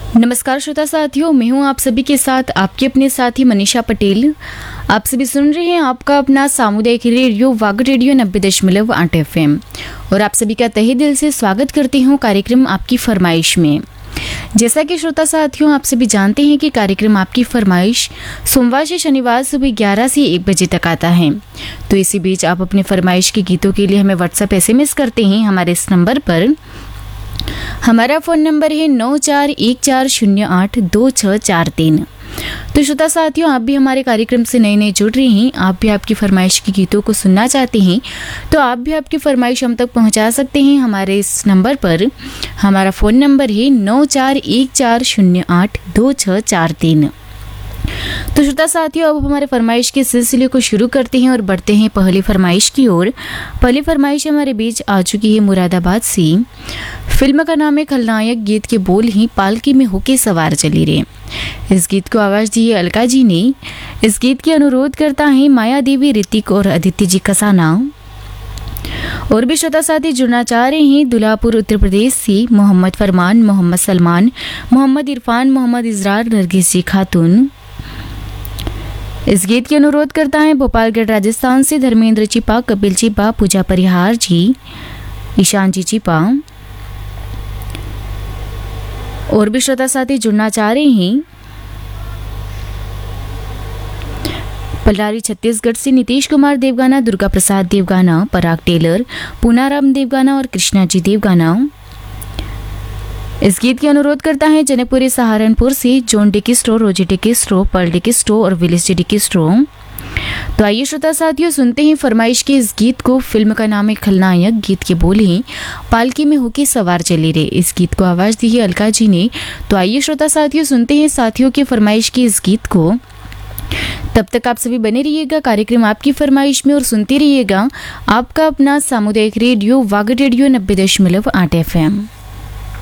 नमस्कार श्रोता साथियों, मैं हूं आप सभी के साथ आपके अपने साथी मनीषा पटेल। आप सभी सुन रहे हैं आपका अपना सामुदायिक रेडियो वाग रेडियो 90.8 FM और आप सभी का तहे दिल से स्वागत करती हूं कार्यक्रम आपकी फरमाइश में। जैसा कि श्रोता साथियों आप सभी जानते हैं कि कार्यक्रम आपकी फरमाइश सोमवार से शनिवार सुबह 11 से 1 बजे तक आता है। तो इसी बीच आप अपने फरमाइश के गीतों के लिए हमें व्हाट्सएप SMS करते हैं हमारे इस नंबर पर। हमारा फ़ोन नंबर है 9414082643। तो श्रोता साथियों, आप भी हमारे कार्यक्रम से नए जुड़ रहे हैं, आप भी आपकी फरमाइश के गीतों को सुनना चाहते हैं तो आप भी आपकी फरमाइश हम तक पहुंचा सकते हैं हमारे इस नंबर पर। हमारा फ़ोन नंबर है 9414082643। तो श्रोता साथियों, अब हमारे फरमाइश के सिलसिले को शुरू करते हैं और बढ़ते हैं पहली फरमाइश की ओर। पहली फरमाइश हमारे बीच आ चुकी है मुरादाबाद से। फिल्म का नाम है खलनायक, गीत के बोल ही पालकी में होके सवार चली रे। इस गीत को आवाज दी है अलका जी ने। इस गीत के अनुरोध करता है माया देवी, ऋतिक और अदिति जी कसाना। और भी श्रोता साथी जुड़ना चाह रहे हैं दुल्हापुर उत्तर प्रदेश से मोहम्मद फरमान, मोहम्मद सलमान, मोहम्मद इरफान, मोहम्मद इजरार, नरगिस जी खातून। इस गीत के अनुरोध करता है भोपालगढ़ राजस्थान से धर्मेंद्र चिपा, कपिल चिपा, पूजा परिहार जी, ईशान जी चिपा। और भी श्रोता साथी जुड़ना चाह रहे हैं पल्लारी छत्तीसगढ़ से नीतीश कुमार देवगाना, दुर्गा प्रसाद देवगाना, पराग टेलर, पूनाराम देवगाना और कृष्णा जी देवगाना। इस गीत के अनुरोध करता है जनकपुरी सहारनपुर से जॉन डिकिस्ट्रो, रोजी डिकिस्ट्रो, पर्ल डिकिस्ट्रो और विलिस जी डिकिस्ट्रो। तो आइए श्रोता साथियों सुनते हैं फरमाइश के इस गीत को। फिल्म का नाम है खलनायक, गीत के बोल हैं पालकी में होके सवार चली रे। इस गीत को आवाज दी है अलका जी ने। तो आइए श्रोता साथियों सुनते हैं साथियों की फरमाइश की इस गीत को। तब तक आप सभी बने रहिएगा कार्यक्रम आपकी फरमाइश में और सुनते रहिएगा आपका अपना सामुदायिक रेडियो वाग रेडियो 90.8 FM।